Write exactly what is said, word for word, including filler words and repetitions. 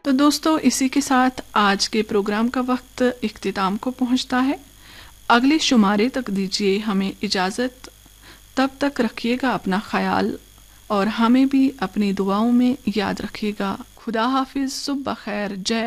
तो दोस्तों, इसी के साथ आज के प्रोग्राम का वक्त इख्तिताम को पहुंचता है। अगले शुमारे तक दीजिए हमें इजाज़त। तब तक रखिएगा अपना ख्याल और हमें भी अपनी दुआओं में याद रखिएगा। खुदा हाफिज, सुबह खैर, जय